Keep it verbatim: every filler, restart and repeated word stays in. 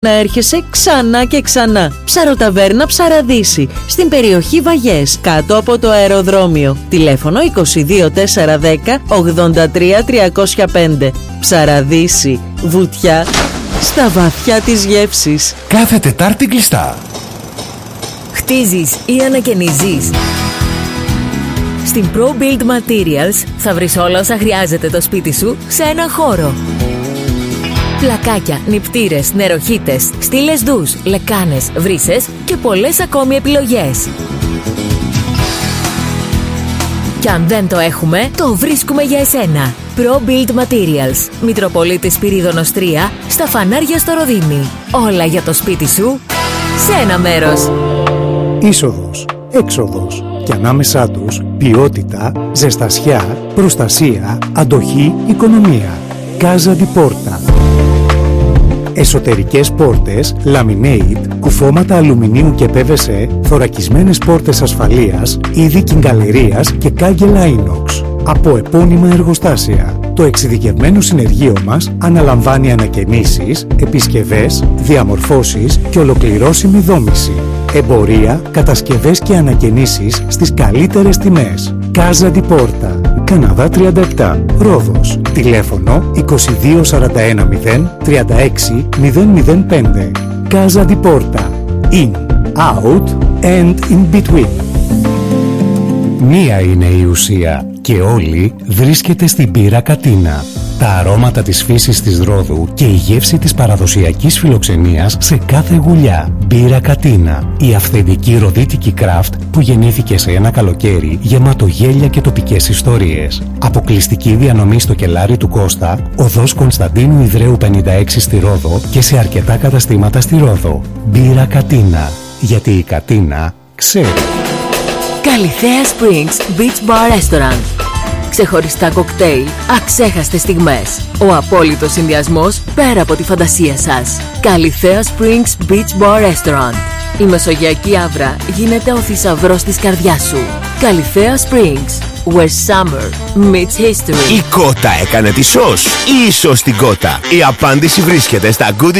να έρχεσαι ξανά και ξανά. Ψαροταβέρνα Ψαραδύση, στην περιοχή Βαγιές, κάτω από το αεροδρόμιο. Τηλέφωνο είκοσι δύο τετρακόσια δέκα ογδόντα τρία τριακόσια πέντε. Ψαραδύση, βουτιά στα βαθιά της γεύσης. Κάθε Τετάρτη κλειστά. Χτίζεις ή ανακαινίζεις? Στην ProBuild Materials θα βρεις όλα όσα χρειάζεται το σπίτι σου σε έναν χώρο. Πλακάκια, νηπτήρες, νεροχύτες, στήλες ντους, λεκάνες, βρύσες και πολλές ακόμη επιλογές. Κι αν δεν το έχουμε, το βρίσκουμε για εσένα. ProBuild Materials, Μητροπολίτης Πυρίδωνος τρία, στα Φανάρια στο Ροδίμι. Όλα για το σπίτι σου σε ένα μέρος. Είσοδος, έξοδος και ανάμεσά τους ποιότητα, ζεστασιά, προστασία, αντοχή, οικονομία. Casa di Porta. Εσωτερικές πόρτες, laminate, κουφώματα αλουμινίου και πι βι σι, θωρακισμένες πόρτες ασφαλείας, είδη κιγκαλερίας και κάγκελα inox. Από επώνυμα εργοστάσια. Το εξειδικευμένο συνεργείο μας αναλαμβάνει ανακαινήσεις, επισκευές, διαμορφώσεις και ολοκληρώσιμη δόμηση. Εμπορία, κατασκευές και ανακαινήσεις στις καλύτερες τιμές. Casa di Porta. Καναδά τριάντα επτά, Ρόδος. Τηλέφωνο είκοσι δύο σαράντα ένα μηδέν τριάντα έξι μηδέν μηδέν πέντε. Casa di Porta. In, out and in between. Μία είναι η ουσία και όλη βρίσκεται στην μπύρα Κατίνα. Τα αρώματα της φύσης της Ρόδου και η γεύση της παραδοσιακής φιλοξενίας σε κάθε γουλιά. Μπύρα Κατίνα, η αυθεντική ροδίτικη κράφτ που γεννήθηκε σε ένα καλοκαίρι γεμάτο γέλια και τοπικές ιστορίες. Αποκλειστική διανομή στο κελάρι του Κώστα, οδός Κωνσταντίνου Ιδραίου πενήντα έξι στη Ρόδο και σε αρκετά καταστήματα στη Ρόδο. Μπύρα Κατίνα, γιατί η Κατίνα ξέρει. Καλιθέα Springs Beach Bar Restaurant. Ξεχωριστά κοκτέιλ, αξέχαστες στιγμές. Ο απόλυτος συνδυασμός πέρα από τη φαντασία σας. Καλιθέα Springs Beach Bar Restaurant. Η μεσογειακή άβρα γίνεται ο θησαυρός της καρδιάς σου. Καλιθέα Springs, where summer meets history. Η Κότα έκανε τη σως ή η σως την Κότα? Η απάντηση βρίσκεται στα Goodies